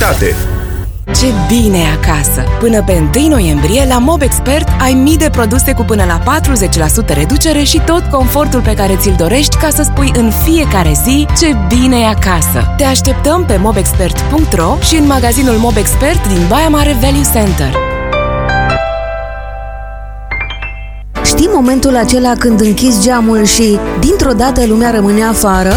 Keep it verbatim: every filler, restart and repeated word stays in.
calitate. Ce bine e acasă! Până pe întâi noiembrie, la MobExpert ai mii de produse cu până la patruzeci la sută reducere și tot confortul pe care ți-l dorești ca să spui în fiecare zi ce bine e acasă. Te așteptăm pe mobexpert punct ro și în magazinul MobExpert din Baia Mare Value Center. Știi momentul acela când închizi geamul și, dintr-o dată, lumea rămâne afară?